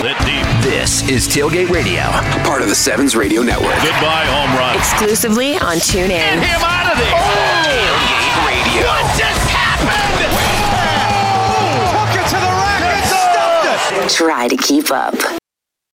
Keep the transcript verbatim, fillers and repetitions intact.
Lit deep. This is Tailgate Radio, part of the Sevens Radio Network. Goodbye, home run. Exclusively on TuneIn. Get him out of there. Oh! Tailgate Radio. What just happened? Oh! Took it to the rack and stuffed it. Try to keep up.